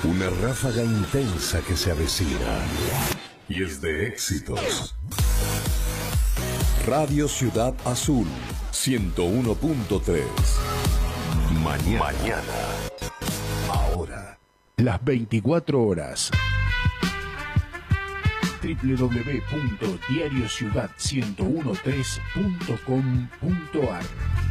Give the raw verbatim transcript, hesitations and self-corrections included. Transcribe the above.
Una ráfaga intensa que se avecina y es de éxitos. Radio Ciudad Azul ciento uno punto tres. Mañana. Mañana. Ahora. Las veinticuatro horas. doble u doble u doble u punto diario ciudad ciento trece punto com punto ar